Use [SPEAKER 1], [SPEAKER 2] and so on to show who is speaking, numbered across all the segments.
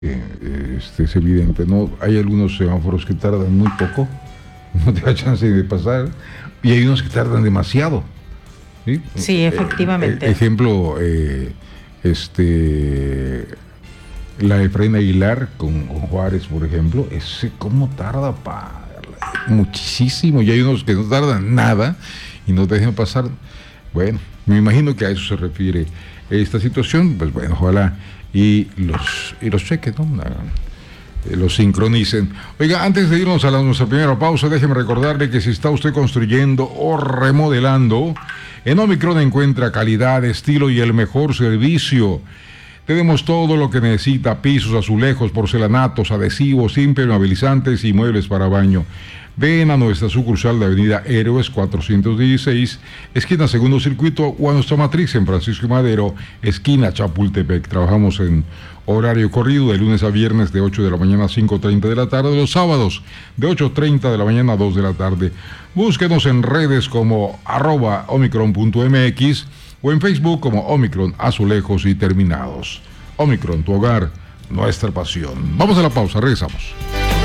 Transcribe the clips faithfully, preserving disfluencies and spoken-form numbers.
[SPEAKER 1] Eh, este, es evidente, ¿no? Hay algunos semáforos que tardan muy poco, no te da chance de pasar, y hay unos que tardan demasiado. Sí,
[SPEAKER 2] sí, efectivamente.
[SPEAKER 1] Eh, ejemplo, eh, este, la de Efraín Aguilar con, con Juárez, por ejemplo, ese cómo tarda pa, muchísimo, y hay unos que no tardan nada y no te dejan pasar. Bueno, me imagino que a eso se refiere esta situación. Pues bueno, ojalá y los, y los cheques, ¿no? Los sincronicen. Oiga, antes de irnos a la, nuestra primera pausa, déjeme recordarle que si está usted construyendo o remodelando, en Omicron encuentra calidad, estilo y el mejor servicio. Tenemos todo lo que necesita: pisos, azulejos, porcelanatos, adhesivos, impermeabilizantes y muebles para baño. Ven a nuestra sucursal de Avenida Héroes cuatrocientos dieciséis, esquina Segundo Circuito, o a nuestra matriz en Francisco y Madero, esquina Chapultepec. Trabajamos en horario corrido de lunes a viernes de ocho de la mañana a cinco treinta de la tarde, los sábados de ocho treinta de la mañana a dos de la tarde. Búsquenos en redes como arroba omicron.mx o en Facebook como Omicron Azulejos y Terminados. Omicron, tu hogar, nuestra pasión. Vamos a la pausa, regresamos.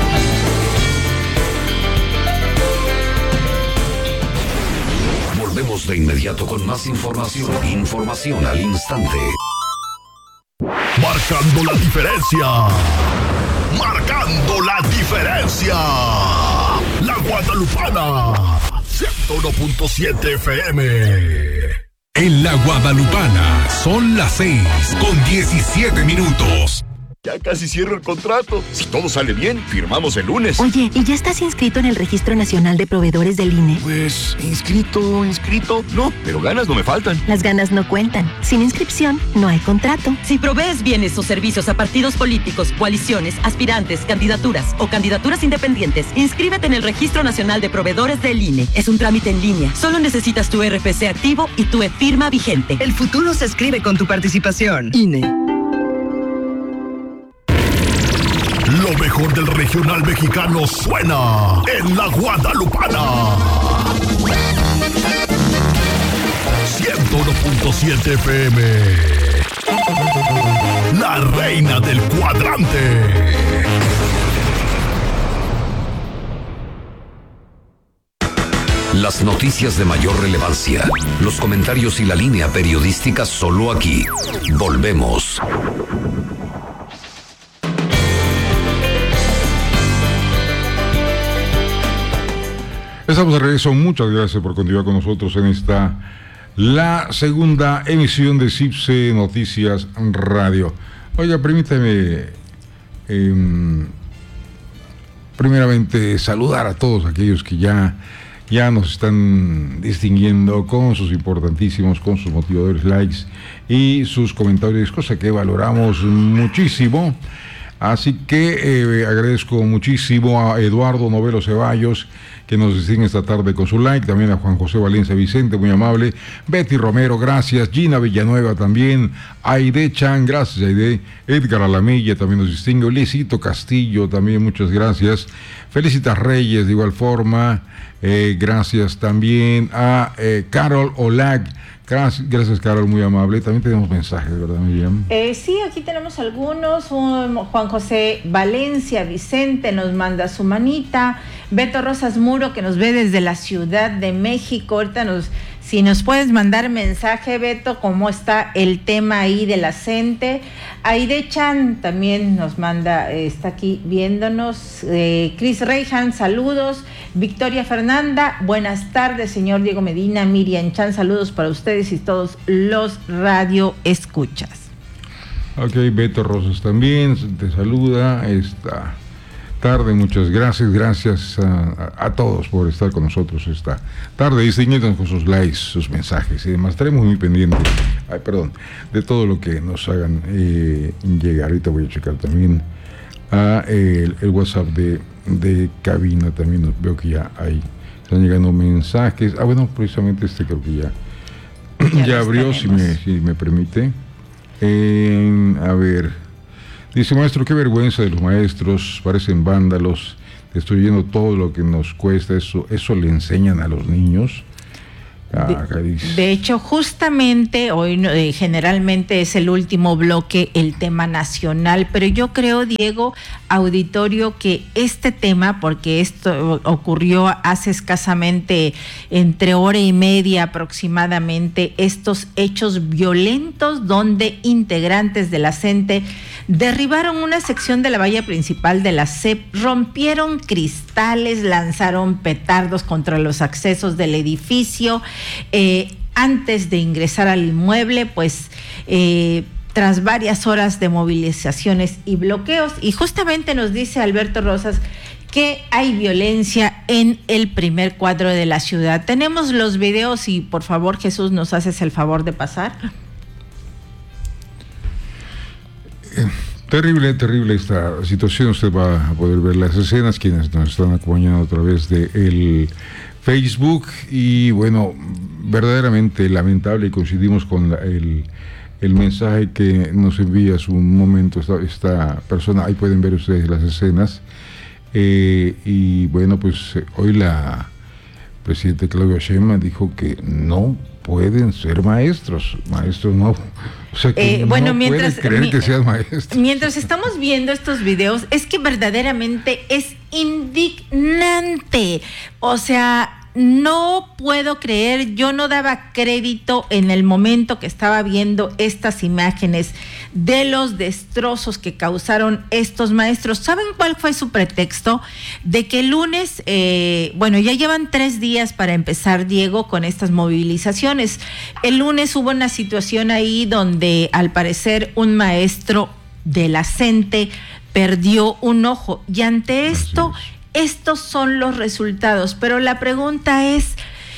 [SPEAKER 3] Volvemos de inmediato con más información. Información al instante.
[SPEAKER 4] Marcando la diferencia. Marcando la diferencia. La Guadalupana. ciento uno punto siete F M.
[SPEAKER 5] En la Guadalupana son las seis con diecisiete minutos.
[SPEAKER 4] Ya casi cierro el contrato. Si todo sale bien, firmamos el lunes.
[SPEAKER 6] Oye, ¿y ya estás inscrito en el Registro Nacional de Proveedores del I N E?
[SPEAKER 4] Pues, inscrito, inscrito, no, pero ganas no me faltan.
[SPEAKER 6] Las ganas no cuentan. Sin inscripción, no hay contrato.
[SPEAKER 7] Si provees bienes o servicios a partidos políticos, coaliciones, aspirantes, candidaturas o candidaturas independientes, inscríbete en el Registro Nacional de Proveedores del I N E. Es un trámite en línea. Solo necesitas tu R F C activo y tu e-firma vigente.
[SPEAKER 8] El futuro se escribe con tu participación. I N E.
[SPEAKER 4] Lo mejor del regional mexicano suena en la Guadalupana. ciento uno punto siete F M. La reina del cuadrante.
[SPEAKER 3] Las noticias de mayor relevancia, los comentarios y la línea periodística solo aquí. Volvemos.
[SPEAKER 1] Estamos de regreso. Muchas gracias por continuar con nosotros en esta, la segunda emisión de CIPSE Noticias Radio. Oiga, permítame eh, primeramente saludar a todos aquellos que ya, ya nos están distinguiendo con sus importantísimos, con sus motivadores likes y sus comentarios, cosa que valoramos muchísimo. Así que eh, agradezco muchísimo a Eduardo Novelo Ceballos, que nos distingue esta tarde con su like, también a Juan José Valencia Vicente, muy amable, Betty Romero, gracias, Gina Villanueva también, Aide Chan, gracias Aide, Edgar Alamilla también nos distingue, Licito Castillo también, muchas gracias, Felicitas Reyes de igual forma, eh, gracias también a eh, Carol Olag. Gracias, gracias, Carol, muy amable. También tenemos mensajes, ¿verdad, Miriam?
[SPEAKER 2] Eh, sí, aquí tenemos algunos. Un, Juan José Valencia Vicente nos manda su manita. Beto Rosas Muro, que nos ve desde la Ciudad de México. Ahorita nos, si nos puedes mandar mensaje, Beto, cómo está el tema ahí de la CENTE. Aide Chan también nos manda, eh, está aquí viéndonos. Eh, Chris Reihan, saludos. Victoria Fernanda, buenas tardes, señor Diego Medina, Miriam Chan, saludos para ustedes y todos los radio escuchas.
[SPEAKER 1] Ok, Beto Rosas también te saluda esta tarde, muchas gracias, gracias a, a, a todos por estar con nosotros esta tarde, distinguiéndonos con sus likes, sus mensajes y demás. Estaremos muy pendientes, ay, perdón, de todo lo que nos hagan eh, llegar. Ahorita voy a checar también a eh, el, el WhatsApp de de cabina, también veo que ya hay, están llegando mensajes. Ah, bueno, precisamente este creo que ya ya, ya abrió, si me, si me permite. Eh, a ver, dice: maestro, qué vergüenza de los maestros, parecen vándalos, destruyendo todo lo que nos cuesta. Eso, eso le enseñan a los niños. Ah,
[SPEAKER 2] de, de hecho, justamente hoy eh, generalmente es el último bloque, el tema nacional, pero yo creo, Diego, auditorio, que este tema, porque esto ocurrió hace escasamente entre hora y media aproximadamente, estos hechos violentos donde integrantes de la CENTE derribaron una sección de la valla principal de la C E P, rompieron cristales, lanzaron petardos contra los accesos del edificio. Eh, antes de ingresar al inmueble, pues eh, tras varias horas de movilizaciones y bloqueos, y justamente nos dice Alberto Rosas que hay violencia en el primer cuadro de la ciudad. Tenemos los videos y por favor, Jesús, nos haces el favor de pasar.
[SPEAKER 1] Eh, terrible, terrible esta situación. Usted va a poder ver las escenas, quienes nos están acompañando a través de el Facebook, y bueno, verdaderamente lamentable, y coincidimos con la, el, el mensaje que nos envía hace un momento esta, esta persona. Ahí pueden ver ustedes las escenas, eh, y bueno, pues eh, hoy la presidenta Claudia Sheinbaum dijo que no pueden ser maestros, maestros no, o sea que
[SPEAKER 2] eh, bueno,
[SPEAKER 1] no
[SPEAKER 2] mientras,
[SPEAKER 1] puede creer
[SPEAKER 2] mi,
[SPEAKER 1] que seas maestro.
[SPEAKER 2] Mientras estamos viendo estos videos, es que verdaderamente es indignante, o sea, no puedo creer, yo no daba crédito en el momento que estaba viendo estas imágenes de los destrozos que causaron estos maestros. ¿Saben cuál fue su pretexto? De que el lunes, eh, bueno, ya llevan tres días para empezar, Diego, con estas movilizaciones. El lunes hubo una situación ahí donde al parecer un maestro de la CENTE perdió un ojo, y ante esto... estos son los resultados, pero la pregunta es,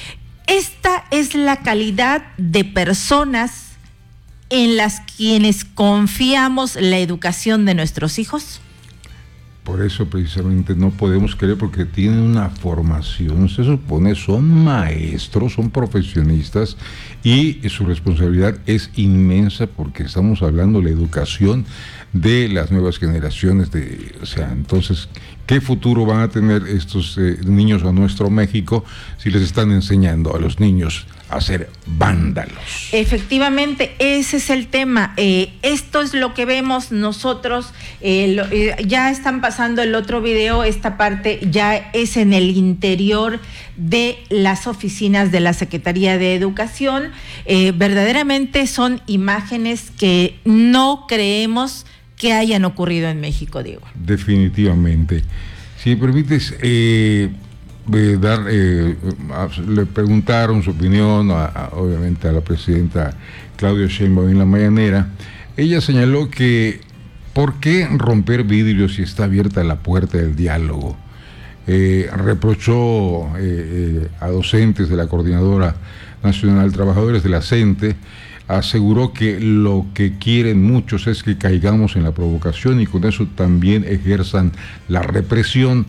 [SPEAKER 2] ¿esta es la calidad de personas en las quienes confiamos la educación de nuestros hijos?
[SPEAKER 1] Por eso precisamente no podemos creer, porque tienen una formación, se supone, son maestros, son profesionistas, y su responsabilidad es inmensa, porque estamos hablando de la educación de las nuevas generaciones, de, o sea, entonces, ¿qué futuro van a tener estos eh, niños a nuestro México si les están enseñando a los niños a ser vándalos?
[SPEAKER 2] Efectivamente, ese es el tema. Eh, esto es lo que vemos nosotros. Eh, lo, eh, ya están pasando el otro video. Esta parte ya es en el interior de las oficinas de la Secretaría de Educación. Eh, verdaderamente son imágenes que no creemos que hayan ocurrido en México, Diego.
[SPEAKER 1] Definitivamente. Si me permites, eh, eh, dar, eh, a, le preguntaron su opinión, a, a, obviamente, a la presidenta Claudia Sheinbaum en la mañanera. Ella señaló que ¿por qué romper vidrios si está abierta la puerta del diálogo? Eh, reprochó eh, eh, a docentes de la Coordinadora Nacional Trabajadores de la CENTE. Aseguró que lo que quieren muchos es que caigamos en la provocación y con eso también ejerzan la represión.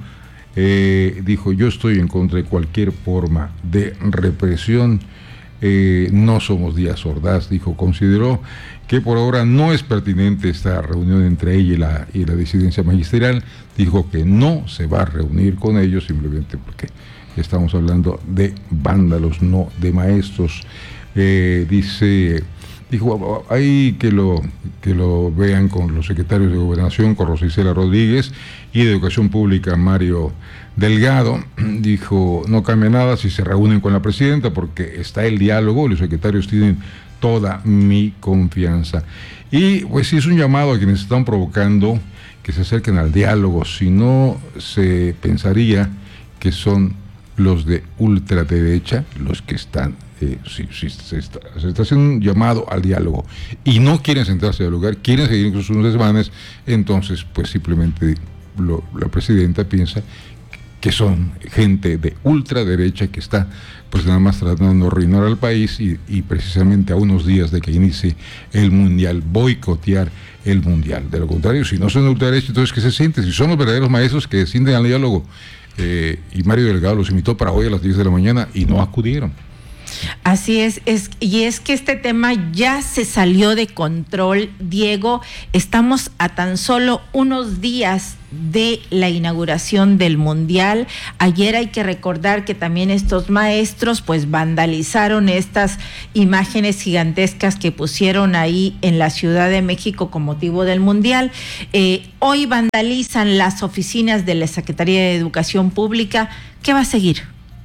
[SPEAKER 1] Eh, dijo, yo estoy en contra de cualquier forma de represión. Eh, no somos Díaz Ordaz, dijo. Consideró que por ahora no es pertinente esta reunión entre ella y la, y la disidencia magisterial. Dijo que no se va a reunir con ellos simplemente porque estamos hablando de vándalos, no de maestros. Eh, dice, dijo, hay que lo, que lo vean con los secretarios de Gobernación, con Rosa Isela Rodríguez, y de Educación Pública, Mario Delgado. Dijo, no cambia nada si se reúnen con la presidenta, porque está el diálogo, los secretarios tienen toda mi confianza. Y pues sí, es un llamado a quienes están provocando que se acerquen al diálogo, si no se pensaría que son los de ultraderecha los que están. Eh, si, si se, está, se está haciendo un llamado al diálogo y no quieren sentarse a dialogar, quieren seguir con sus desmanes, entonces pues simplemente lo, la presidenta piensa que son gente de ultraderecha que está pues nada más tratando de arruinar al país y, y precisamente a unos días de que inicie el mundial, boicotear el mundial. De lo contrario, si no son de ultraderecha, entonces que se sienten, si son los verdaderos maestros que se sienten al diálogo. Eh, y Mario Delgado los invitó para hoy a las diez de la mañana y no acudieron.
[SPEAKER 2] Así es, es, y es que este tema ya se salió de control, Diego. Estamos a tan solo unos días de la inauguración del Mundial. Ayer hay que recordar que también estos maestros pues vandalizaron estas imágenes gigantescas que pusieron ahí en la Ciudad de México con motivo del Mundial. Eh, hoy vandalizan las oficinas de la Secretaría de Educación Pública. ¿Qué va a seguir?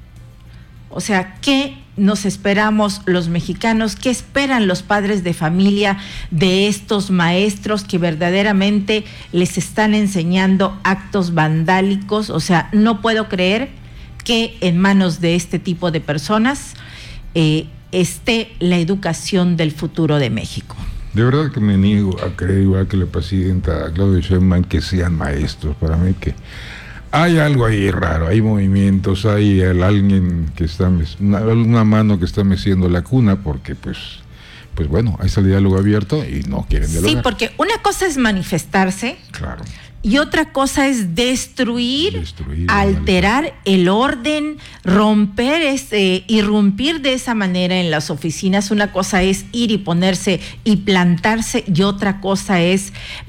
[SPEAKER 2] O sea, ¿qué nos esperamos los mexicanos? ¿Qué esperan los padres de familia de estos maestros que verdaderamente les están enseñando actos vandálicos? O sea, no puedo creer que en manos de este tipo de personas eh, esté la educación del futuro de México.
[SPEAKER 1] De verdad que me niego a creer, igual que la presidenta Claudia Sheinbaum, que sean maestros. Para mí que hay algo ahí raro, hay movimientos, hay alguien que está, una, una mano que está meciendo la cuna, porque pues, pues bueno, hay el diálogo abierto y no quieren dialogar.
[SPEAKER 2] Sí, porque una cosa es manifestarse.
[SPEAKER 1] Claro.
[SPEAKER 2] Y otra cosa es destruir,
[SPEAKER 1] destruir
[SPEAKER 2] alterar el orden, romper, este, irrumpir de esa manera en las oficinas. Una cosa es ir y ponerse y plantarse, y otra cosa es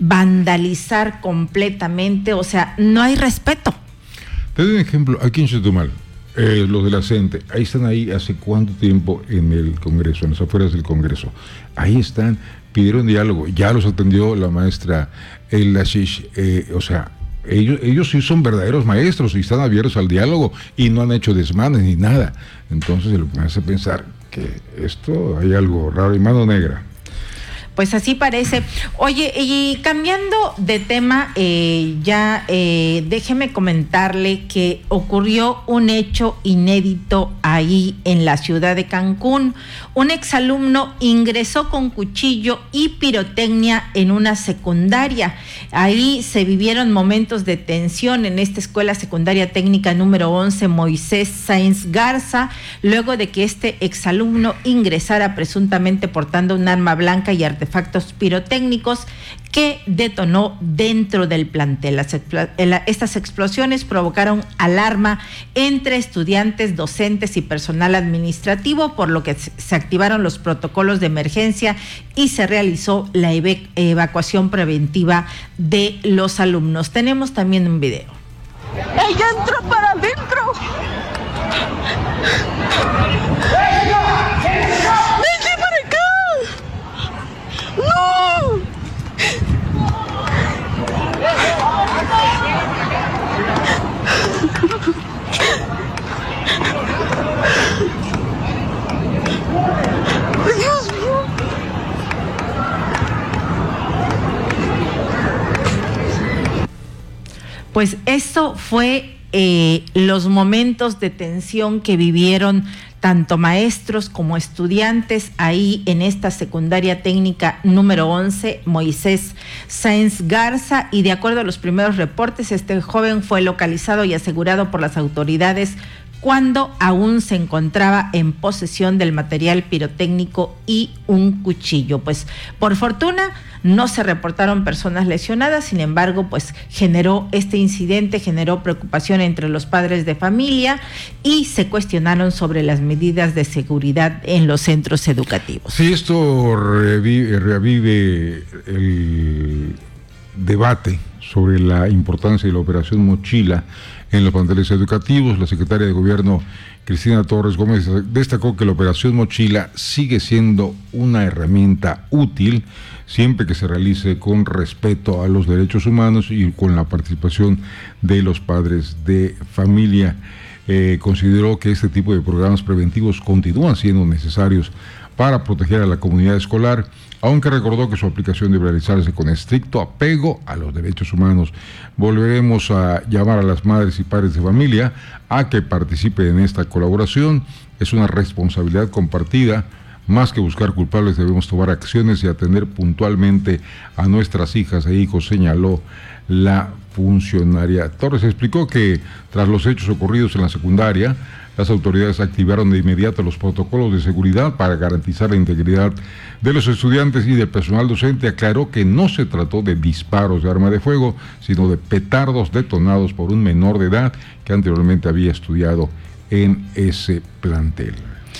[SPEAKER 2] vandalizar completamente. O sea, no hay respeto.
[SPEAKER 1] Te doy un ejemplo, aquí en Chetumal, eh, los de la CENTE, ahí están ahí hace cuánto tiempo en el Congreso, en las afueras del Congreso. Ahí están, pidieron diálogo, ya los atendió la maestra El Lashish, eh, o sea, ellos, ellos sí son verdaderos maestros y están abiertos al diálogo y no han hecho desmanes ni nada. Entonces lo que me hace pensar que esto hay algo raro y mano negra.
[SPEAKER 2] Pues así parece. Oye, y cambiando de tema, eh, ya eh, déjeme comentarle que ocurrió un hecho inédito ahí en la ciudad de Cancún. Un exalumno ingresó con cuchillo y pirotecnia en una secundaria. Ahí se vivieron momentos de tensión en esta escuela secundaria técnica número once, Moisés Sáenz Garza, luego de que este exalumno ingresara presuntamente portando un arma blanca y artefactos artefactos pirotécnicos que detonó dentro del plantel. Las, estas explosiones provocaron alarma entre estudiantes, docentes y personal administrativo, por lo que se activaron los protocolos de emergencia y se realizó la ev- evacuación preventiva de los alumnos. Tenemos también un video.
[SPEAKER 9] ¡Ella entró para adentro! ¡Vente para acá! ¡No! ¡Dios mío!
[SPEAKER 2] Pues eso fue eh, los momentos de tensión que vivieron tanto maestros como estudiantes ahí en esta secundaria técnica número once, Moisés Sáenz Garza, y de acuerdo a los primeros reportes, este joven fue localizado y asegurado por las autoridades cuando aún se encontraba en posesión del material pirotécnico y un cuchillo. Pues por fortuna no se reportaron personas lesionadas, sin embargo, pues generó este incidente, generó preocupación entre los padres de familia y se cuestionaron sobre las medidas de seguridad en los centros educativos.
[SPEAKER 1] Sí, esto revive, revive el debate sobre la importancia de la operación Mochila en los planteles educativos. La secretaria de Gobierno, Cristina Torres Gómez, destacó que la operación Mochila sigue siendo una herramienta útil siempre que se realice con respeto a los derechos humanos y con la participación de los padres de familia. Eh, consideró que este tipo de programas preventivos continúan siendo necesarios para proteger a la comunidad escolar, aunque recordó que su aplicación debe realizarse con estricto apego a los derechos humanos. Volveremos a llamar a las madres y padres de familia a que participen en esta colaboración. Es una responsabilidad compartida. Más que buscar culpables, debemos tomar acciones y atender puntualmente a nuestras hijas e hijos, señaló la funcionaria. Torres explicó que tras los hechos ocurridos en la secundaria, las autoridades activaron de inmediato los protocolos de seguridad para garantizar la integridad de los estudiantes y del personal docente. Aclaró que no se trató de disparos de arma de fuego, sino de petardos detonados por un menor de edad que anteriormente había estudiado en ese plantel.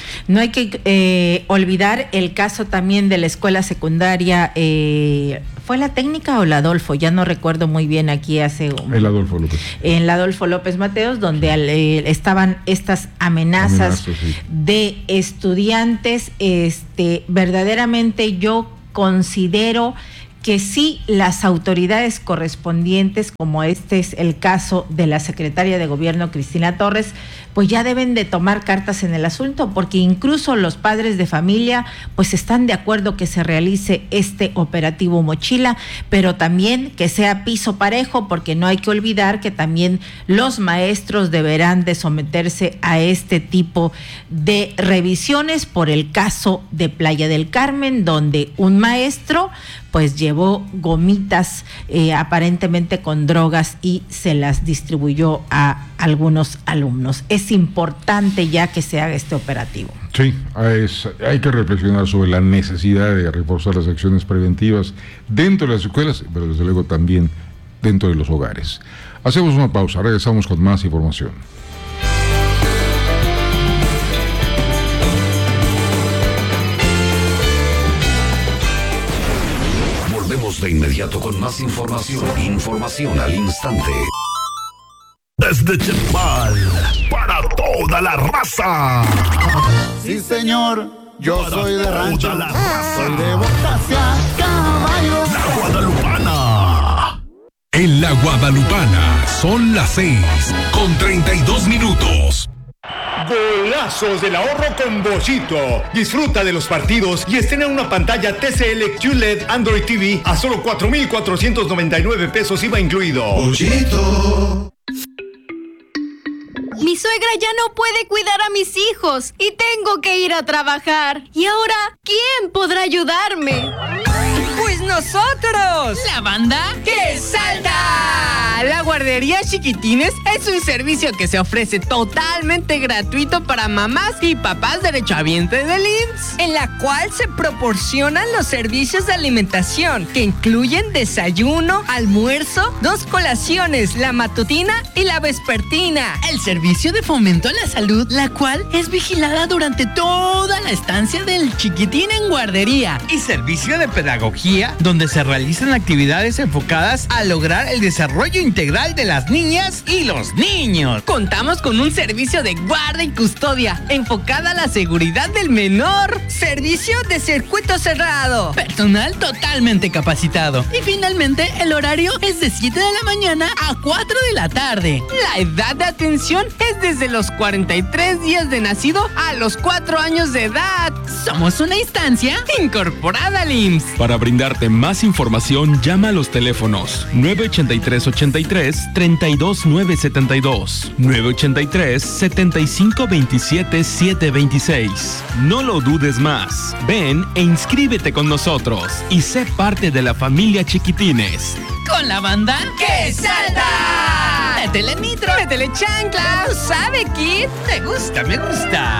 [SPEAKER 2] No hay que eh, olvidar el caso también de la escuela secundaria, eh, ¿fue la técnica o la Adolfo? Ya no recuerdo muy bien aquí hace... Un,
[SPEAKER 1] el Adolfo López.
[SPEAKER 2] En la Adolfo López Mateos, donde eh, estaban estas amenazas, amenazas sí. de estudiantes. Este, verdaderamente yo considero que sí las autoridades correspondientes, como este es el caso de la secretaria de Gobierno Cristina Torres, pues ya deben de tomar cartas en el asunto, porque incluso los padres de familia pues están de acuerdo que se realice este operativo Mochila, pero también que sea piso parejo, porque no hay que olvidar que también los maestros deberán de someterse a este tipo de revisiones por el caso de Playa del Carmen, donde un maestro pues llevó gomitas eh, aparentemente con drogas y se las distribuyó a algunos alumnos. Es importante ya que se haga este operativo.
[SPEAKER 1] Sí, es, hay que reflexionar sobre la necesidad de reforzar las acciones preventivas dentro de las escuelas, pero desde luego también dentro de los hogares. Hacemos una pausa, regresamos con más información.
[SPEAKER 3] De inmediato con más información. Información al instante.
[SPEAKER 4] Desde Chetumal, para toda la raza.
[SPEAKER 10] Sí, señor, yo para soy de rancho.
[SPEAKER 4] La raza.
[SPEAKER 10] Soy de botas caballo.
[SPEAKER 4] La Guadalupana.
[SPEAKER 5] En la Guadalupana son las seis con treinta y dos minutos.
[SPEAKER 11] Golazos del ahorro con Bollito. Disfruta de los partidos y estrena una pantalla T C L Q L E D Android T V a solo cuatro mil cuatrocientos noventa y nueve pesos I V A incluido.
[SPEAKER 12] Bollito. Mi suegra ya no puede cuidar a mis hijos y tengo que ir a trabajar. ¿Y ahora quién podrá ayudarme?
[SPEAKER 13] ¡Pues nosotros!
[SPEAKER 14] ¿La banda que salta! La guardería Chiquitines es un servicio que se ofrece totalmente gratuito para mamás y papás derechohabientes del I M S S,
[SPEAKER 13] en la cual se proporcionan los servicios de alimentación que incluyen desayuno, almuerzo, dos colaciones, la matutina y la vespertina.
[SPEAKER 14] El servicio de fomento a la salud, la cual es vigilada durante toda la estancia del chiquitín en guardería.
[SPEAKER 15] Y servicio de pedagogía, donde se realizan actividades enfocadas a lograr el desarrollo integral de las niñas y los niños.
[SPEAKER 14] Contamos con un servicio de guarda y custodia enfocada a la seguridad del menor.
[SPEAKER 13] Servicio de circuito cerrado.
[SPEAKER 14] Personal totalmente capacitado. Y finalmente el horario es de siete de la mañana a cuatro de la tarde. La edad de atención es desde los cuarenta y tres días de nacido a los cuatro años de edad. Somos una instancia incorporada al I M S S.
[SPEAKER 16] Para brindarte más información, llama a los teléfonos nueve ochenta y tres ochenta y tres, treinta y dos nueve setenta y dos, nueve ochenta y tres setenta y cinco veintisiete siete veintiséis. No lo dudes más. Ven e inscríbete con nosotros y sé parte de la familia Chiquitines.
[SPEAKER 14] Con la banda que salta. Métele nitro, métele chancla. ¿Sabe, Kid? Me gusta, me gusta.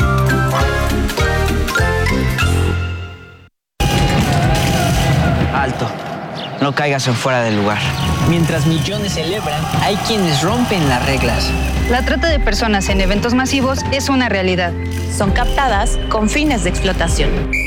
[SPEAKER 17] Alto, no caigas en fuera del lugar. Mientras millones celebran, hay quienes rompen las reglas.
[SPEAKER 18] La trata de personas en eventos masivos es una realidad.
[SPEAKER 19] Son captadas con fines de explotación.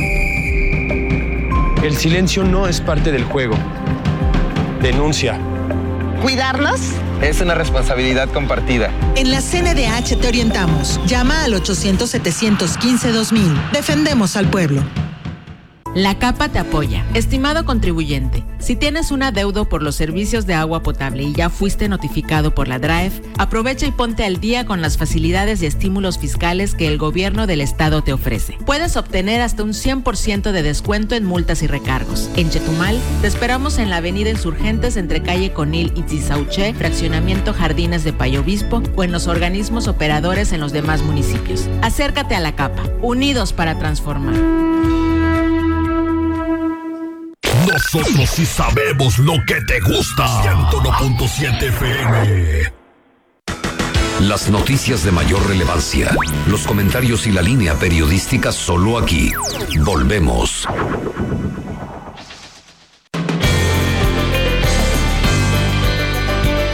[SPEAKER 20] El silencio no es parte del juego. Denuncia.
[SPEAKER 21] ¿Cuidarnos?
[SPEAKER 22] Es una responsabilidad compartida.
[SPEAKER 23] En la C N D H te orientamos. Llama al ochocientos, setecientos quince, dos mil. Defendemos al pueblo.
[SPEAKER 24] La Capa te apoya. Estimado contribuyente, si tienes un adeudo por los servicios de agua potable y ya fuiste notificado por la D R A E F, aprovecha y ponte al día con las facilidades y estímulos fiscales que el gobierno del estado te ofrece. Puedes obtener hasta un cien por ciento de descuento en multas y recargos. En Chetumal, te esperamos en la avenida Insurgentes entre calle Conil y Tizauché, fraccionamiento Jardines de Payo Obispo, o en los organismos operadores en los demás municipios. Acércate a la Capa, unidos para transformar.
[SPEAKER 4] Nosotros sí sabemos lo que te gusta. ciento uno punto siete F M.
[SPEAKER 3] Las noticias de mayor relevancia, los comentarios y la línea periodística solo aquí. Volvemos.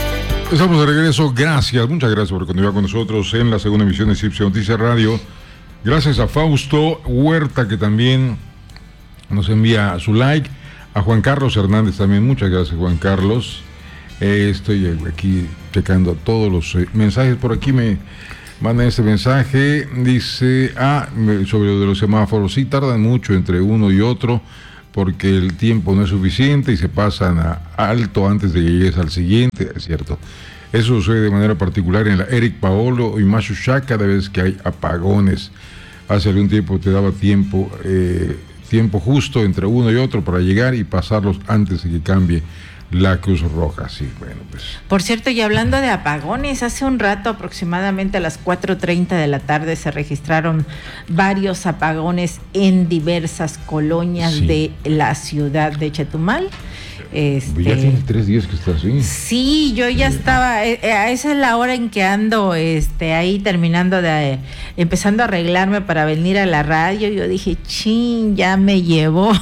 [SPEAKER 1] Estamos de regreso. Gracias, muchas gracias por continuar con nosotros en la segunda emisión de Eclipse Noticias Radio. Gracias a Fausto Huerta, que también nos envía su like. A Juan Carlos Hernández también, muchas gracias, Juan Carlos. Eh, estoy aquí checando todos los eh, mensajes. Por aquí me mandan este mensaje. Dice, ah, sobre lo de los semáforos. Sí, tardan mucho entre uno y otro porque el tiempo no es suficiente y se pasan a alto antes de que llegues al siguiente, es cierto. Eso sucede de manera particular en la Eric Paolo y Mashushá cada vez que hay apagones. Hace algún tiempo te daba tiempo, eh, tiempo justo entre uno y otro para llegar y pasarlos antes de que cambie la Cruz Roja. Sí, bueno, pues.
[SPEAKER 2] Por cierto, y hablando de apagones, hace un rato, aproximadamente a las cuatro treinta de la tarde, se registraron varios apagones en diversas colonias sí. de la ciudad de Chetumal. Este,
[SPEAKER 1] ya tiene tres días que está así.
[SPEAKER 2] Sí, yo ya estaba, eh, esa es la hora en que ando este, ahí terminando de, eh, empezando a arreglarme para venir a la radio. Yo dije, chin, ya me llevó,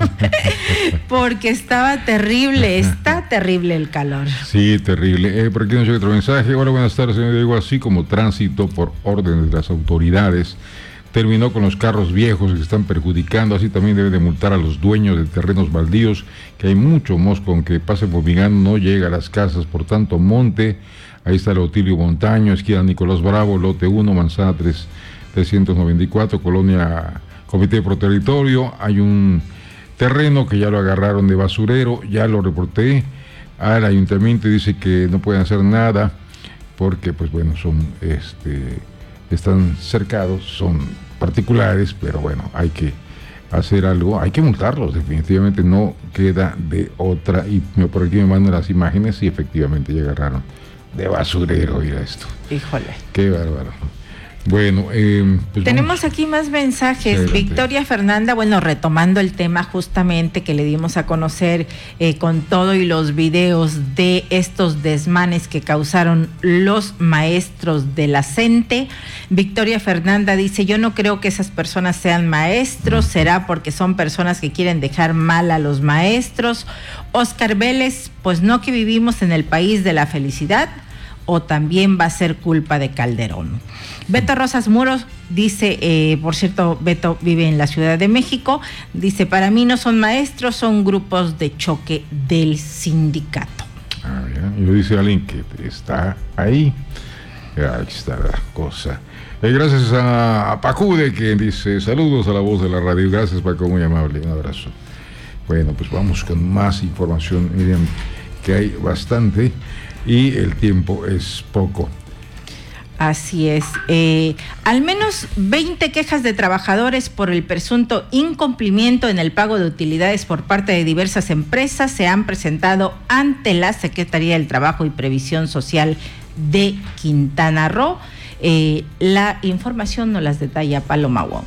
[SPEAKER 2] porque estaba terrible, está terrible el calor.
[SPEAKER 1] Sí, terrible. Eh, por aquí nos llega otro mensaje. Hola, buenas tardes, señor Diego. Así como tránsito por orden de las autoridades terminó con los carros viejos que se están perjudicando, así también debe de multar a los dueños de terrenos baldíos, que hay mucho mosco, aunque pase fumigando no llega a las casas, por tanto monte. Ahí está el Otilio Montaño, esquina Nicolás Bravo, lote uno, manzana tres, trescientos noventa y cuatro, colonia Comité Pro Territorio. Hay un terreno que ya lo agarraron de basurero, ya lo reporté al ayuntamiento y dice que no pueden hacer nada porque pues bueno, son este están cercados, son particulares, pero bueno, hay que hacer algo, hay que multarlos, definitivamente no queda de otra. Y por aquí me mandan las imágenes y efectivamente ya agarraron de basurero, mira esto.
[SPEAKER 2] Híjole.
[SPEAKER 1] Qué bárbaro. Bueno, eh, pues
[SPEAKER 2] tenemos
[SPEAKER 1] vamos.
[SPEAKER 2] aquí más mensajes. Adelante. Victoria Fernanda, bueno, retomando el tema justamente que le dimos a conocer eh, con todo y los videos de estos desmanes que causaron los maestros de la CENTE. Victoria Fernanda dice, yo no creo que esas personas sean maestros, será porque son personas que quieren dejar mal a los maestros. Oscar Vélez, pues no, que vivimos en el país de la felicidad, o también va a ser culpa de Calderón. Beto Rosas Muros dice, eh, por cierto, Beto vive en la Ciudad de México, dice, para mí no son maestros, son grupos de choque del sindicato.
[SPEAKER 1] Ah, bien. Y lo dice alguien que está ahí. Ahí está la cosa. Eh, gracias a, a Pacude, que dice, saludos a la voz de la radio. Gracias, Paco, muy amable, un abrazo. Bueno, pues vamos con más información. Miren que hay bastante y el tiempo es poco.
[SPEAKER 2] Así es. Eh, al menos veinte quejas de trabajadores por el presunto incumplimiento en el pago de utilidades por parte de diversas empresas se han presentado ante la Secretaría del Trabajo y Previsión Social de Quintana Roo. Eh, la información nos las detalla Paloma Wong.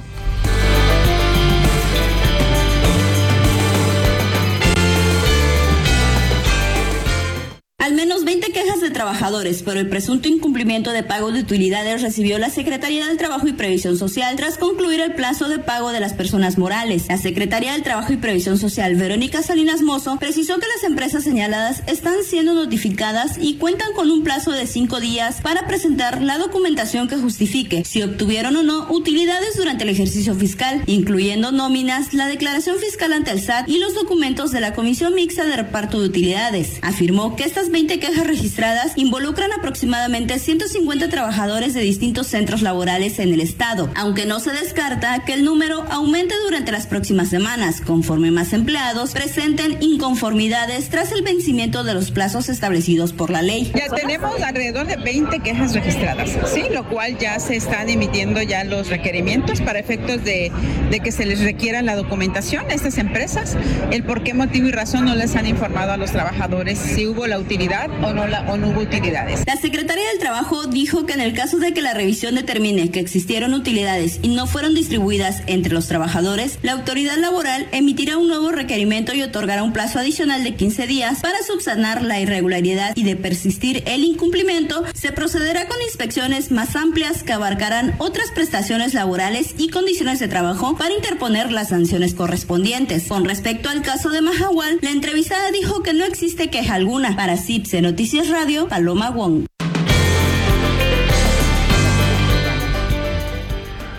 [SPEAKER 6] Al menos veinte quejas de trabajadores por el presunto incumplimiento de pago de utilidades recibió la Secretaría del Trabajo y Previsión Social tras concluir el plazo de pago de las personas morales. La Secretaría del Trabajo y Previsión Social, Verónica Salinas Mozo, precisó que las empresas señaladas están siendo notificadas y cuentan con un plazo de cinco días para presentar la documentación que justifique si obtuvieron o no utilidades durante el ejercicio fiscal, incluyendo nóminas, la declaración fiscal ante el S A T y los documentos de la Comisión Mixta de Reparto de Utilidades. Afirmó que estas veinte quejas registradas involucran aproximadamente ciento cincuenta trabajadores de distintos centros laborales en el estado, aunque no se descarta que el número aumente durante las próximas semanas, conforme más empleados presenten inconformidades tras el vencimiento de los plazos establecidos por la ley.
[SPEAKER 7] Ya tenemos alrededor de veinte quejas registradas, sí, lo cual ya se están emitiendo ya los requerimientos para efectos de, de que se les requiera la documentación a estas empresas, el por qué motivo y razón no les han informado a los trabajadores si hubo la utilidad o no, la, o no hubo utilidades.
[SPEAKER 6] La Secretaría del Trabajo dijo que en el caso de que la revisión determine que existieron utilidades y no fueron distribuidas entre los trabajadores, la autoridad laboral emitirá un nuevo requerimiento y otorgará un plazo adicional de quince días para subsanar la irregularidad, y de persistir el incumplimiento, se procederá con inspecciones más amplias que abarcarán otras prestaciones laborales y condiciones de trabajo para interponer las sanciones correspondientes. Con respecto al caso de Mahahual, la entrevistada dijo que no existe queja alguna. Para C I P S E Noticias Radio, Paloma Wong.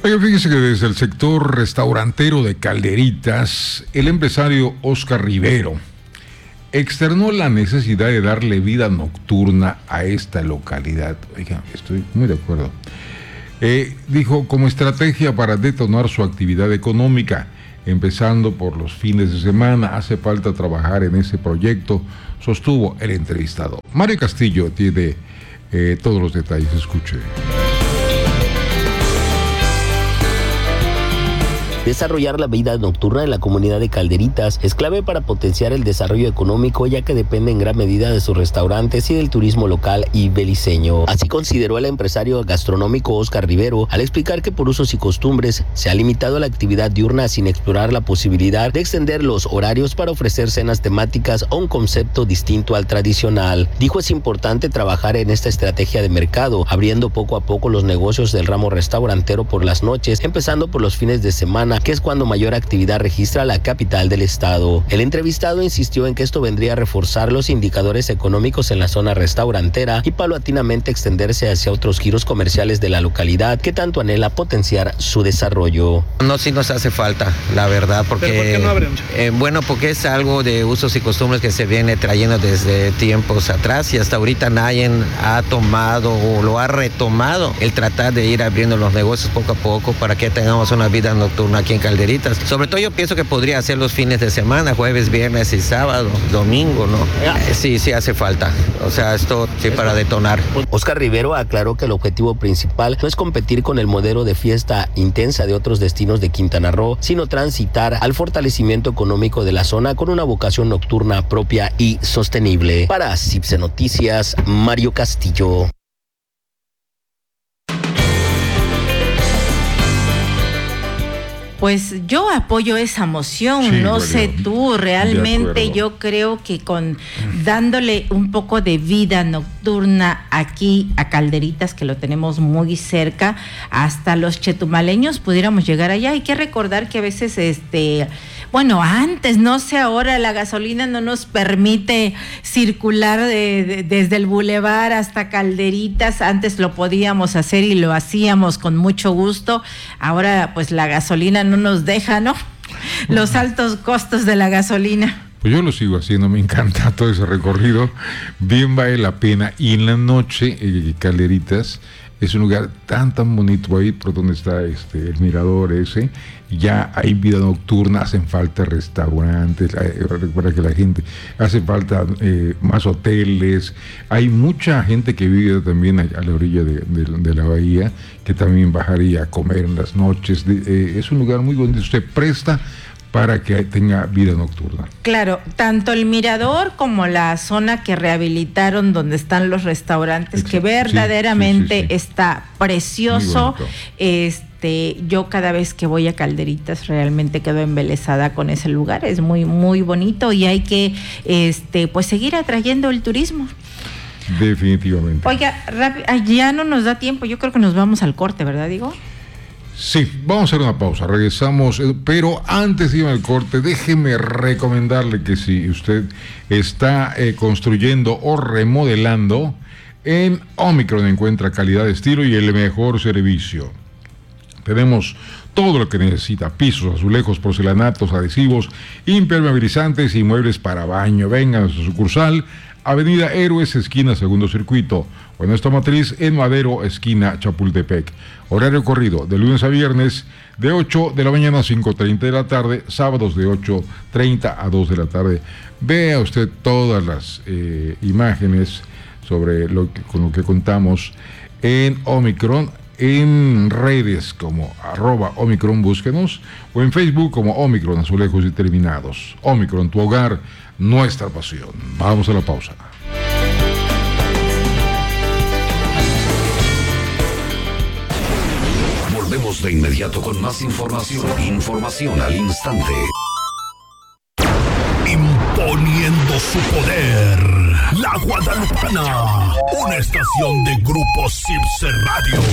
[SPEAKER 1] Oiga, fíjese que desde el sector restaurantero de Calderitas, el empresario Oscar Rivero externó la necesidad de darle vida nocturna a esta localidad. Oiga, estoy muy de acuerdo. Eh, dijo, como estrategia para detonar su actividad económica, empezando por los fines de semana, hace falta trabajar en ese proyecto, sostuvo el entrevistado. Mario Castillo tiene eh, todos los detalles, escuche.
[SPEAKER 8] Desarrollar la vida nocturna en la comunidad de Calderitas es clave para potenciar el desarrollo económico, ya que depende en gran medida de sus restaurantes y del turismo local y beliceño. Así consideró el empresario gastronómico Oscar Rivero al explicar que por usos y costumbres se ha limitado la actividad diurna sin explorar la posibilidad de extender los horarios para ofrecer cenas temáticas o un concepto distinto al tradicional. Dijo es importante trabajar en esta estrategia de mercado, abriendo poco a poco los negocios del ramo restaurantero por las noches, empezando por los fines de semana, que es cuando mayor actividad registra la capital del estado. El entrevistado insistió en que esto vendría a reforzar los indicadores económicos en la zona restaurantera y paulatinamente extenderse hacia otros giros comerciales de la localidad que tanto anhela potenciar su desarrollo.
[SPEAKER 9] No, sí nos hace falta, la verdad, porque
[SPEAKER 10] ¿Pero por qué no abren?
[SPEAKER 9] Eh, bueno, porque es algo de usos y costumbres que se viene trayendo desde tiempos atrás y hasta ahorita nadie ha tomado o lo ha retomado el tratar de ir abriendo los negocios poco a poco para que tengamos una vida nocturna aquí en Calderitas. Sobre todo yo pienso que podría hacer los fines de semana, jueves, viernes y sábado, domingo, ¿no? Eh, sí, sí hace falta. O sea, esto sí para detonar.
[SPEAKER 8] Oscar Rivero aclaró que el objetivo principal no es competir con el modelo de fiesta intensa de otros destinos de Quintana Roo, sino transitar al fortalecimiento económico de la zona con una vocación nocturna propia y sostenible. Para Cipse Noticias, Mario Castillo.
[SPEAKER 2] Pues yo apoyo esa moción,
[SPEAKER 1] Sí,
[SPEAKER 2] no
[SPEAKER 1] bueno,
[SPEAKER 2] sé tú, realmente yo creo que con dándole un poco de vida nocturna aquí a Calderitas, que lo tenemos muy cerca, hasta los chetumaleños pudiéramos llegar allá. Hay que recordar que a veces, este, bueno, antes, no sé, ahora la gasolina no nos permite circular de, de, desde el bulevar hasta Calderitas. Antes lo podíamos hacer y lo hacíamos con mucho gusto. Ahora pues la gasolina no nos deja, ¿no? Los altos costos de la gasolina.
[SPEAKER 1] Pues yo lo sigo haciendo, me encanta todo ese recorrido, bien vale la pena. Y en la noche, eh, Calderitas es un lugar tan tan bonito ahí por donde está este el mirador ese. Ya hay vida nocturna, hacen falta restaurantes, para que la gente, hace falta eh, más hoteles. Hay mucha gente que vive también a, a la orilla de, de, de la bahía, que también bajaría a comer en las noches. De, eh, es un lugar muy bonito, se presta para que tenga vida nocturna.
[SPEAKER 2] Claro, tanto el mirador como la zona que rehabilitaron donde están los restaurantes, Exacto. que verdaderamente sí, sí, sí, sí. está precioso. Este, yo cada vez que voy a Calderitas realmente quedo embelesada con ese lugar, es muy muy bonito y hay que este pues seguir atrayendo el turismo.
[SPEAKER 1] Definitivamente.
[SPEAKER 2] Oiga, rápido, ya no nos da tiempo, yo creo que nos vamos al corte, ¿verdad, Diego?
[SPEAKER 1] Sí, vamos a hacer una pausa, regresamos, pero antes de ir al corte, déjeme recomendarle que si usted está eh, construyendo o remodelando, en Omicron encuentra calidad de estilo y el mejor servicio. Tenemos todo lo que necesita: pisos, azulejos, porcelanatos, adhesivos, impermeabilizantes y muebles para baño. Vengan a su sucursal, Avenida Héroes, esquina Segundo Circuito, o en nuestra matriz en Madero, esquina Chapultepec. Horario corrido de lunes a viernes de ocho de la mañana a cinco treinta de la tarde, sábados de ocho treinta a dos de la tarde. Vea usted todas las eh, imágenes sobre lo que, con lo que contamos en Omicron, en redes como arroba Omicron, búsquenos, o en Facebook como Omicron, azulejos y terminados. Omicron, tu hogar, nuestra pasión. Vamos a la pausa.
[SPEAKER 3] Volvemos de inmediato con más información. Información al instante.
[SPEAKER 4] Imponiendo su poder, La Guadalupana, una estación de Grupo Cipse Radio.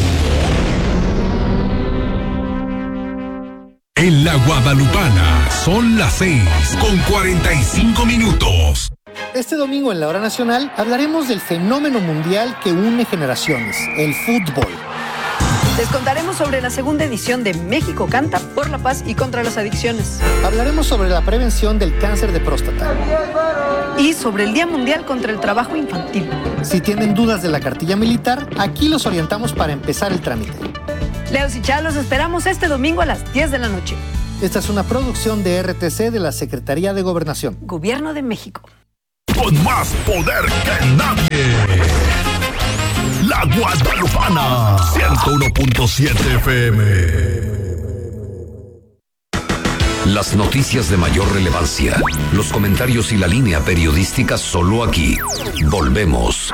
[SPEAKER 5] En La Guadalupana son las seis con cuarenta y cinco minutos.
[SPEAKER 21] Este domingo en la Hora Nacional hablaremos del fenómeno mundial que une generaciones, el fútbol.
[SPEAKER 10] Les contaremos sobre la segunda edición de México Canta por la paz y contra las adicciones.
[SPEAKER 11] Hablaremos sobre la prevención del cáncer de próstata.
[SPEAKER 10] Y sobre el Día Mundial contra el Trabajo Infantil.
[SPEAKER 11] Si tienen dudas de la cartilla militar, aquí los orientamos para empezar el trámite.
[SPEAKER 10] Leos y Chá, los esperamos este domingo a las diez de la noche.
[SPEAKER 11] Esta es una producción de R T C de la Secretaría de Gobernación.
[SPEAKER 10] Gobierno de México.
[SPEAKER 4] Con más poder que nadie. La Guadalupana. ciento uno punto siete F M.
[SPEAKER 3] Las noticias de mayor relevancia, los comentarios y la línea periodística solo aquí. Volvemos.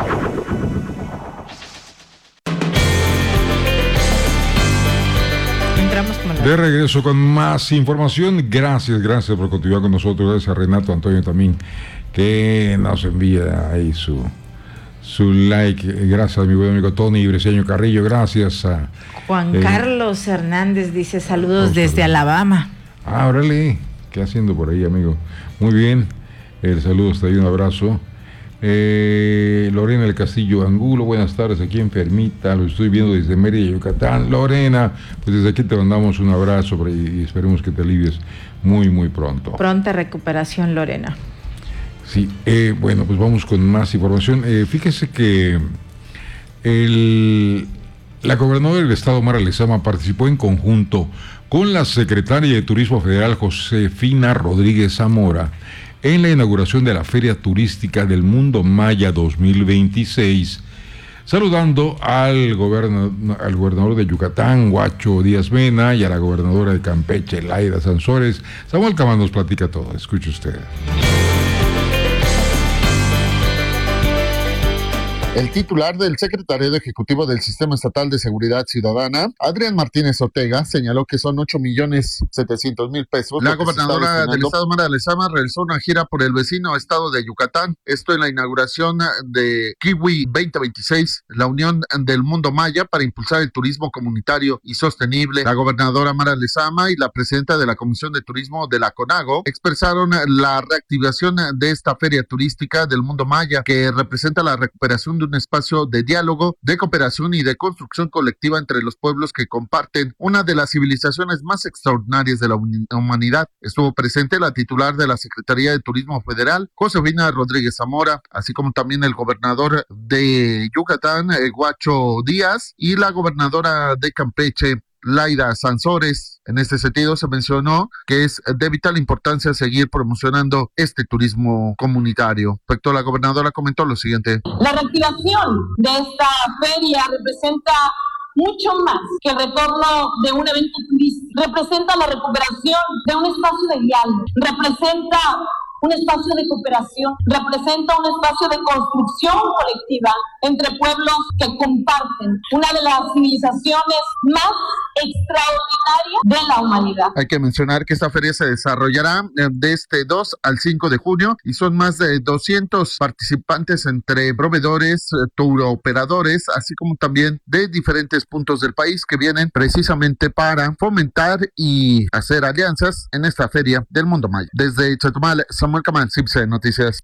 [SPEAKER 1] De regreso con más información. Gracias, gracias por continuar con nosotros. Gracias a Renato Antonio también, que nos envía ahí su, su like. Gracias a mi buen amigo Tony Briceño Carrillo. Gracias a
[SPEAKER 2] Juan
[SPEAKER 1] eh,
[SPEAKER 2] Carlos Hernández dice saludos
[SPEAKER 1] oh,
[SPEAKER 2] desde Alabama.
[SPEAKER 1] Ah, órale, ¿qué haciendo por ahí, amigo? Muy bien, el saludo está ahí, un abrazo. Eh, Lorena del Castillo Angulo, buenas tardes, aquí enfermita, lo estoy viendo desde Mérida, Yucatán. Lorena, pues desde aquí te mandamos un abrazo y esperemos que te alivies muy, muy pronto.
[SPEAKER 2] Pronta recuperación, Lorena.
[SPEAKER 1] Sí, eh, bueno, pues vamos con más información. Eh, fíjese que el, la gobernadora del estado, Mara Lezama, participó en conjunto con la secretaria de Turismo Federal, Josefina Rodríguez Zamora, en la inauguración de la Feria Turística del Mundo Maya dos mil veintiséis, saludando al, goberna, al gobernador de Yucatán, Huacho Díaz Mena, y a la gobernadora de Campeche, Laida Sansores. Samuel Camán nos platica todo, escuche usted.
[SPEAKER 12] El titular del Secretariado Ejecutivo del Sistema Estatal de Seguridad Ciudadana, Adrián Martínez Ortega, señaló que son ocho millones setecientos mil pesos. La gobernadora del estado, Mara Lezama, realizó una gira por el vecino estado de Yucatán, esto en la inauguración de Kiwi veinte veintiséis, la unión del mundo maya para impulsar el turismo comunitario y sostenible. La gobernadora Mara Lezama y la presidenta de la Comisión de Turismo de la CONAGO expresaron la reactivación de esta feria turística del mundo maya, que representa la recuperación de un espacio de diálogo, de cooperación y de construcción colectiva entre los pueblos que comparten una de las civilizaciones más extraordinarias de la humanidad. Estuvo presente la titular de la Secretaría de Turismo Federal, Josefina Rodríguez Zamora, así como también el gobernador de Yucatán, Huacho Díaz, y la gobernadora de Campeche, Laida Sansores. En este sentido, se mencionó que es de vital importancia seguir promocionando este turismo comunitario. Respecto a la gobernadora, comentó lo siguiente.
[SPEAKER 21] La reactivación de esta feria representa mucho más que el retorno de un evento turístico. Representa la recuperación de un espacio de diálogo. Representa un espacio de cooperación, representa un espacio de construcción colectiva entre pueblos que comparten una de las civilizaciones más extraordinarias de la humanidad.
[SPEAKER 12] Hay que mencionar que esta feria se desarrollará de este dos al cinco de junio y son más de doscientos participantes entre proveedores, touroperadores, así como también de diferentes puntos del país que vienen precisamente para fomentar y hacer alianzas en esta feria del mundo maya. Desde Chetumal, Samuel Camán, C I B C Noticias.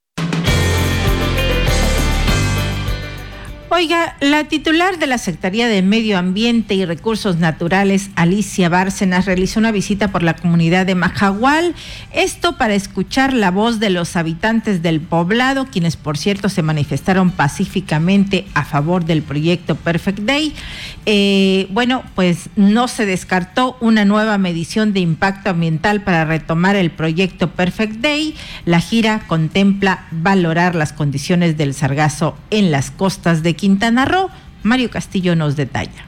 [SPEAKER 2] Oiga, la titular de la Secretaría de Medio Ambiente y Recursos Naturales, Alicia Bárcenas, realizó una visita por la comunidad de Majahual, esto para escuchar la voz de los habitantes del poblado, quienes por cierto se manifestaron pacíficamente a favor del proyecto Perfect Day. Eh, bueno, pues no se descartó una nueva medición de impacto ambiental para retomar el proyecto Perfect Day. La gira contempla valorar las condiciones del sargazo en las costas de Quintana Roo. Mario Castillo nos detalla.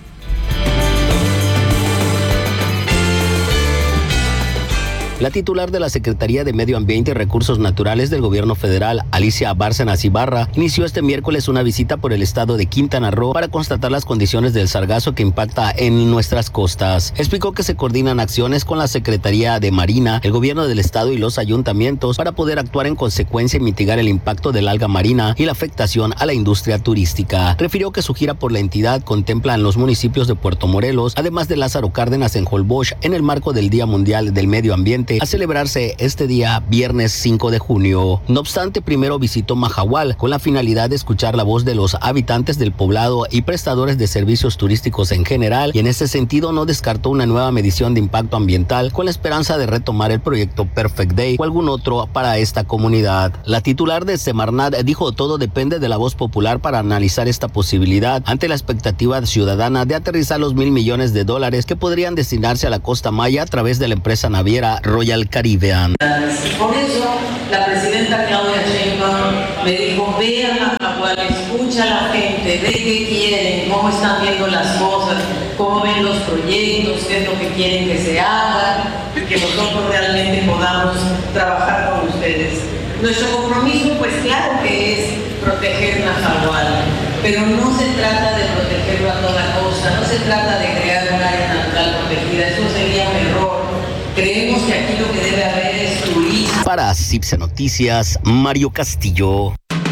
[SPEAKER 8] La titular de la Secretaría de Medio Ambiente y Recursos Naturales del Gobierno Federal, Alicia Bárcenas Ibarra, inició este miércoles una visita por el estado de Quintana Roo para constatar las condiciones del sargazo que impacta en nuestras costas. Explicó que se coordinan acciones con la Secretaría de Marina, el Gobierno del estado y los ayuntamientos para poder actuar en consecuencia y mitigar el impacto del alga marina y la afectación a la industria turística. Refirió que su gira por la entidad contempla en los municipios de Puerto Morelos, además de Lázaro Cárdenas en Holbox, en el marco del Día Mundial del Medio Ambiente, correspondiente a celebrarse este día viernes cinco de junio. No obstante, primero visitó Mahahual con la finalidad de escuchar la voz de los habitantes del poblado y prestadores de servicios turísticos en general, y en ese sentido no descartó una nueva medición de impacto ambiental con la esperanza de retomar el proyecto Perfect Day o algún otro para esta comunidad. La titular de Semarnat dijo: todo depende de la voz popular para analizar esta posibilidad ante la expectativa ciudadana de aterrizar los mil millones de dólares que podrían destinarse a la Costa Maya a través de la empresa naviera Royal Caribbean.
[SPEAKER 13] Por eso la presidenta Claudia Sheinbaum me dijo: ve a Mahahual, escucha a la gente, ve qué quieren, cómo están viendo las cosas, cómo ven los proyectos, qué es lo que quieren que se haga, y que nosotros realmente podamos trabajar con ustedes. Nuestro compromiso, pues claro que es proteger Mahahual, pero no se trata de protegerlo a toda costa, no se trata de crear un área natural protegida, eso sería un error. Creemos que aquí lo que debe haber es turismo.
[SPEAKER 8] Para Cipse Noticias, Mario Castillo.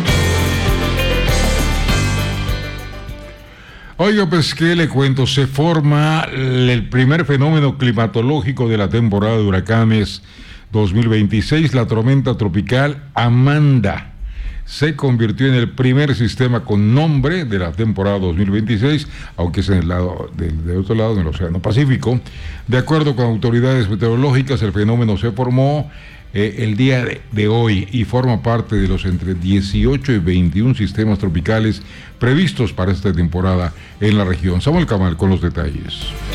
[SPEAKER 1] Oiga, pues, ¿qué le cuento? Se forma el primer fenómeno climatológico de la temporada de huracanes dos mil veintiséis, la tormenta tropical Amanda. Se convirtió en el primer sistema con nombre de la temporada dos mil veintiséis, aunque es en el lado del, del otro lado, en el Océano Pacífico. De acuerdo con autoridades meteorológicas, el fenómeno se formó eh, el día de, de hoy y forma parte de los entre dieciocho y veintiún sistemas tropicales previstos para esta temporada en la región. Samuel Camal con los detalles.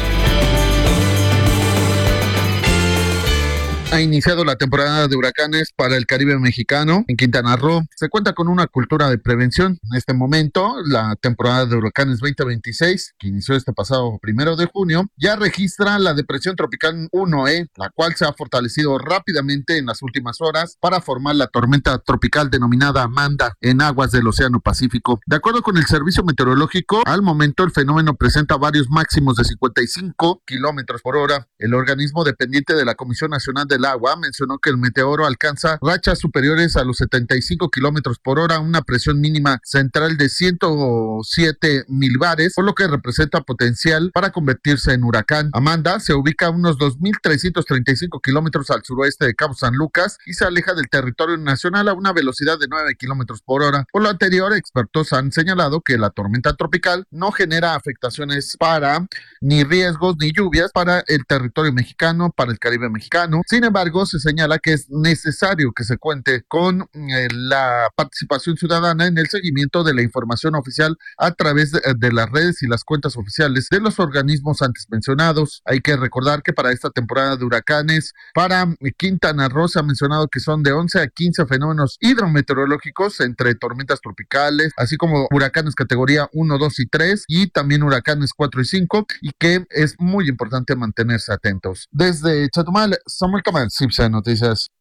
[SPEAKER 12] Ha iniciado la temporada de huracanes para el Caribe mexicano. En Quintana Roo se cuenta con una cultura de prevención. En este momento, la temporada de huracanes veinte veintiséis, que inició este pasado primero de junio, ya registra la depresión tropical uno E, la cual se ha fortalecido rápidamente en las últimas horas para formar la tormenta tropical denominada Amanda en aguas del Océano Pacífico. De acuerdo con el Servicio Meteorológico, al momento el fenómeno presenta varios máximos de cincuenta y cinco kilómetros por hora. El organismo dependiente de la Comisión Nacional de Agua mencionó que el meteoro alcanza rachas superiores a los setenta y cinco kilómetros por hora, una presión mínima central de ciento siete milibares, por lo que representa potencial para convertirse en huracán. Amanda se ubica a unos dos mil trescientos treinta y cinco kilómetros al suroeste de Cabo San Lucas y se aleja del territorio nacional a una velocidad de nueve kilómetros por hora. Por lo anterior, expertos han señalado que la tormenta tropical no genera afectaciones para ni riesgos ni lluvias para el territorio mexicano, para el Caribe mexicano. Sin embargo, se señala que es necesario que se cuente con eh, la participación ciudadana en el seguimiento de la información oficial a través de, de las redes y las cuentas oficiales de los organismos antes mencionados. Hay que recordar que para esta temporada de huracanes, para Quintana Roo se ha mencionado que son de once a quince fenómenos hidrometeorológicos entre tormentas tropicales, así como huracanes categoría uno, dos y tres, y también huracanes cuatro y cinco, y que es muy importante mantenerse atentos. Desde Chetumal, Samuel Camal, Cipse Noticias.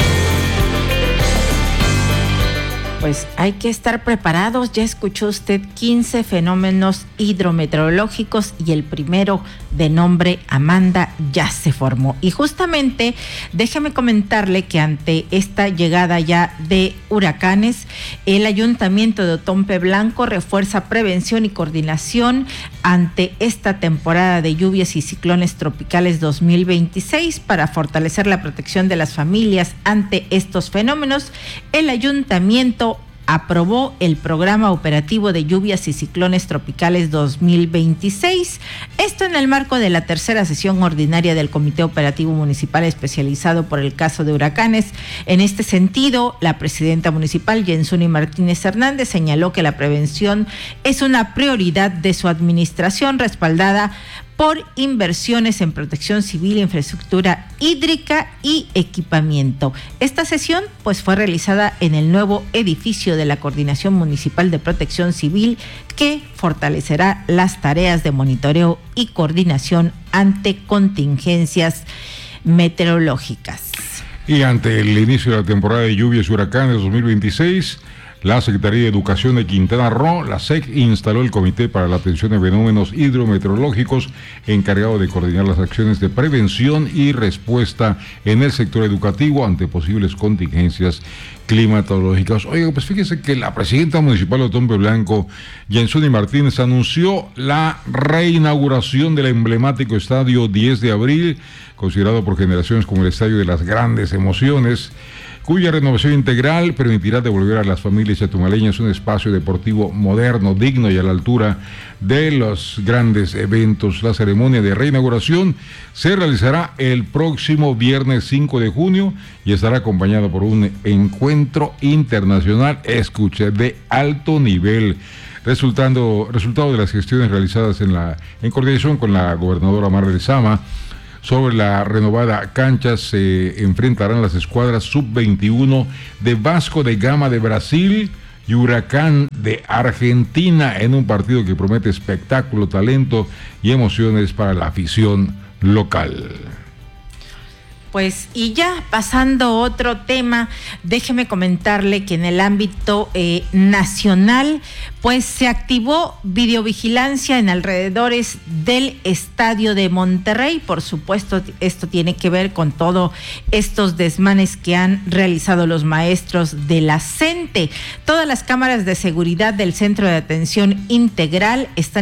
[SPEAKER 2] Pues hay que estar preparados. Ya escuchó usted quince fenómenos hidrometeorológicos y el primero, de nombre Amanda, ya se formó. Y justamente déjeme comentarle que ante esta llegada ya de huracanes, el Ayuntamiento de Otompe Blanco refuerza prevención y coordinación ante esta temporada de lluvias y ciclones tropicales dos mil veintiséis. Para fortalecer la protección de las familias ante estos fenómenos, el Ayuntamiento aprobó el Programa Operativo de Lluvias y Ciclones Tropicales dos mil veintiséis. Esto en el marco de la tercera sesión ordinaria del Comité Operativo Municipal especializado por el caso de huracanes. En este sentido, la presidenta municipal, Yensuni Martínez Hernández, señaló que la prevención es una prioridad de su administración, respaldada por inversiones en protección civil, infraestructura hídrica y equipamiento. Esta sesión pues fue realizada en el nuevo edificio de la Coordinación Municipal de Protección Civil, que fortalecerá las tareas de monitoreo y coordinación ante contingencias meteorológicas.
[SPEAKER 1] Y ante el inicio de la temporada de lluvias y huracanes dos mil veintiséis, la Secretaría de Educación de Quintana Roo, la S E C, instaló el Comité para la Atención de Fenómenos Hidrometeorológicos, encargado de coordinar las acciones de prevención y respuesta en el sector educativo ante posibles contingencias climatológicas. Oiga, pues fíjese que la presidenta municipal de Otompe Blanco, Yensuni Martínez, anunció la reinauguración del emblemático estadio diez de abril, considerado por generaciones como el estadio de las grandes emociones, cuya renovación integral permitirá devolver a las familias chatumaleñas un espacio deportivo moderno, digno y a la altura de los grandes eventos. La ceremonia de reinauguración se realizará el próximo viernes cinco de junio y estará acompañada por un encuentro internacional, escuche, de alto nivel, resultando, resultado de las gestiones realizadas en, la, en coordinación con la gobernadora Mara Lezama. Sobre la renovada cancha se enfrentarán las escuadras sub veintiuno de Vasco de Gama de Brasil y Huracán de Argentina en un partido que promete espectáculo, talento y emociones para la afición local.
[SPEAKER 2] Pues y ya pasando a otro tema, déjeme comentarle que en el ámbito eh, nacional, pues se activó videovigilancia en alrededores del Estadio de Monterrey. Por supuesto, esto tiene que ver con todos estos desmanes que han realizado los maestros de la CENTE. Todas las cámaras de seguridad del Centro de Atención Integral están